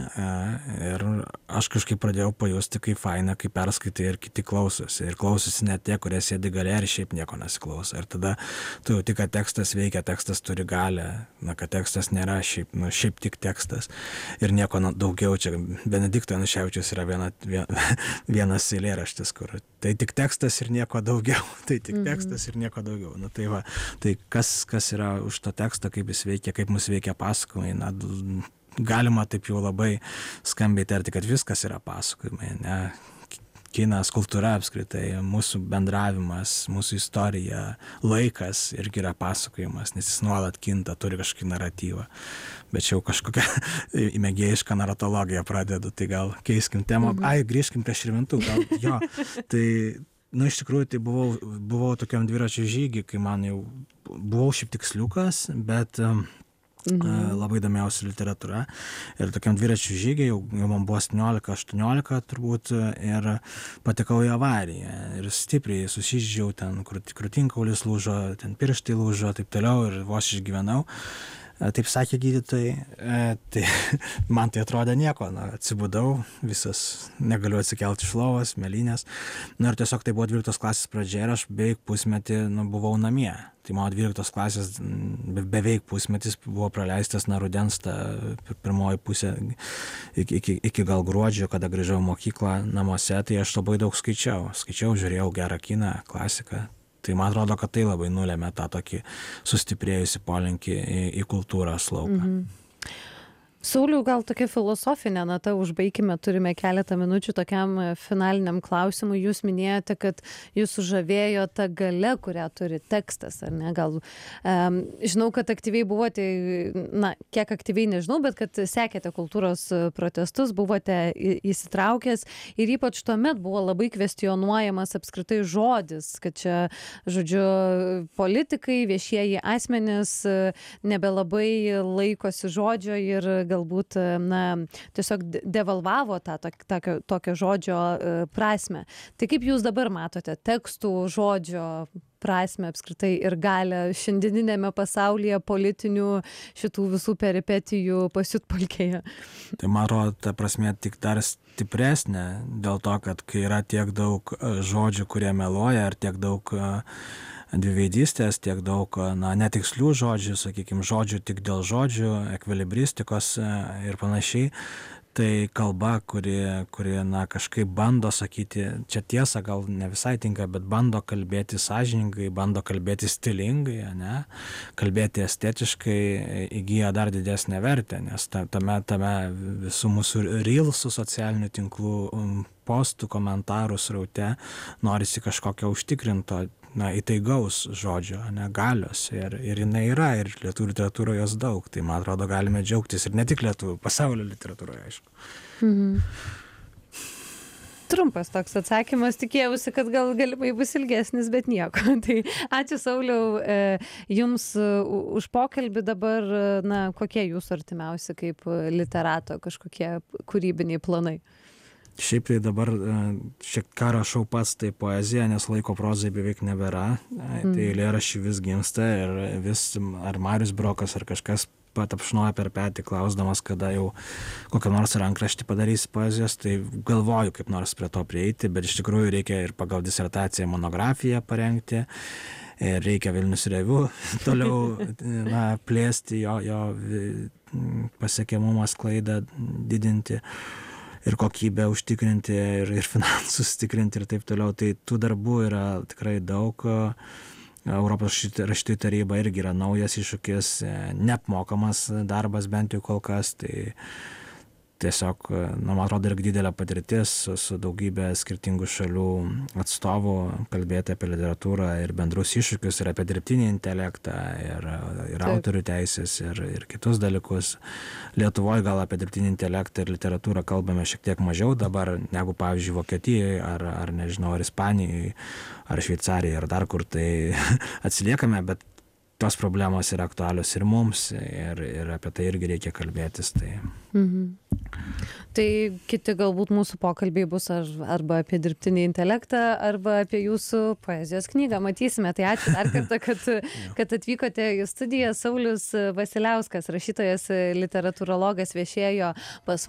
ir aš kažkaip pradėjau pajusti, kaip faina, kaip perskaitai ir kiti klausosi. Ir klausosi net tie, kurie sėdi gale ir šiaip nieko nesiklauso. Ir tada tu jauti, kad tekstas veikia, tekstas turi galę, kad tekstas nėra šiaip tik tekstas. Ir nieko daugiau. Čia Benedikto Januševičiaus yra vienas eilėraštis, kur tai tik tekstas ir nieko daugiau. Tai tik tekstas ir nieko daugiau. Tai va, tai kas yra už to teksto, kaip jis veikia, kaip mus veikia pasakojimai. Galima taip jau labai skambiai tarti, kad viskas yra pasakojimai, ne? Kinas, kultūra apskritai, mūsų bendravimas, mūsų istorija, laikas irgi yra pasakojimas, nes jis nuolat kinta, turi kažkokį naratyvą. Bet čia jau kažkokią mėgėjišką naratologiją pradedu, tai gal keiskim temą. Grįžkim prie Širvintų, gal jo. Tai, iš tikrųjų, tai buvau tokiam dviračių žygį, kai man jau buvau šiaip tiksliukas, bet labai domėjausi literatūra ir tokiam dviračių žygiai, jau man buvo 17-18 turbūt, ir patekau į avariją ir stipriai susižydžiau, ten krūtinkaulis lūžo, ten pirštai lūžo, taip toliau ir vos išgyvenau. Taip sakė gydytojai, tai man tai atrodė nieko, atsibudau, visas negaliu atsikelti iš lovos, mėlynės. Ir tiesiog tai buvo 12 klasės pradžia ir aš beveik pusmetį buvau namie. Tai mano 12 klasės beveik pusmetis buvo praleistas nuo rudens, pirmoji pusė iki gal gruodžio, kada grįžau į mokyklą namuose, tai aš labai daug skaičiau, žiūrėjau gerą kiną, klasiką. Tai man atrodo, kad tai labai nulėmė tą tokį sustiprėjusi polinkį į kultūros lauką. Sauliau, gal tokia filosofinė nata užbaikime, turime keletą minučių tokiam finaliniam klausimui. Jūs minėjote, kad jūs sužavėjo ta galia, kurią turi tekstas, ar ne? Gal, žinau, kad aktyviai buvote, kiek aktyviai nežinau, bet kad sekėte kultūros protestus, buvote įsitraukęs ir ypač tuomet buvo labai kvestionuojamas apskritai žodis, kad čia, žodžiu, politikai, viešieji asmenys nebelabai laikosi žodžio ir galbūt tiesiog devalvavo tą tokio žodžio prasmę. Tai kaip jūs dabar matote tekstų, žodžio prasmę apskritai ir galę šiandieninėme pasaulyje politinių šitų visų peripetijų pasiutpolkėje? Tai man atrodo, ta prasmė tik dar stipresnė dėl to, kad kai yra tiek daug žodžių, kurie meluoja, ar tiek daug dviveidystės, tiek daug netikslių žodžių, sakykime, žodžių tik dėl žodžių, ekvilibristikos ir panašiai. Tai kalba, kuri kažkaip bando sakyti, čia tiesa gal ne visai tinka, bet bando kalbėti sąžiningai, bando kalbėti stilingai, ne? Kalbėti estetiškai įgyja dar didesnę vertę, nes tame visų mūsų reelsų socialinių tinklų postų, komentarų sraute norisi kažkokio užtikrinto įtaigaus žodžio, galios ir jinai yra, ir lietuvių literatūroje jos daug, tai man atrodo galime džiaugtis ir ne tik lietuvių, pasaulio literatūroje, aišku. Trumpas toks atsakymas, tikėjausi, kad gal galimai bus ilgesnis, bet nieko. Tai ačiū, Sauliau, jums už pokalbį. Dabar, kokie jūsų artimiausi kaip literato kažkokie kūrybiniai planai? Šiaip tai dabar šiek ką rašau pats, tai poezija, nes laiko prozai beveik nebėra. Tai eilėraščiai vis gimsta ir vis ar Marius Brokas ar kažkas patapšnoja per petį, klausdamas, kada jau kokią nors rankraštį padarys poezijos, tai galvoju kaip nors prie to prieiti, bet iš tikrųjų reikia ir pagal disertaciją monografiją parengti, ir reikia Vilnius Reviu toliau plėsti, jo pasiekiamumą, sklaidą didinti ir kokybę užtikrinti, ir finansus tikrinti ir taip toliau. Tai tų darbų yra tikrai daug. Europos rašytojų taryba irgi yra naujas iššūkis, neapmokamas darbas bent jau kol kas. Tai tiesiog, man atrodo, irgi didelė patirtis su daugybė skirtingų šalių atstovų kalbėti apie literatūrą ir bendrus iššūkius, ir apie dirbtinį intelektą, ir autorių teisės, ir kitus dalykus. Lietuvoje gal apie dirbtinį intelektą ir literatūrą kalbame šiek tiek mažiau dabar, negu pavyzdžiui Vokietijoje, ar nežinau, ar Ispanijoje, ar Šveicarijoje, ar dar kur, tai atsiliekame, bet tos problemos yra aktualios ir mums, ir apie tai irgi reikia kalbėtis. Tai kiti galbūt mūsų pokalbiai bus arba apie dirbtinį intelektą, arba apie jūsų poezijos knygą. Matysime. Tai ačiū dar kartą, kad atvykote į studiją. Saulius Vasiliauskas, rašytojas, literatūrologas, viešėjo pas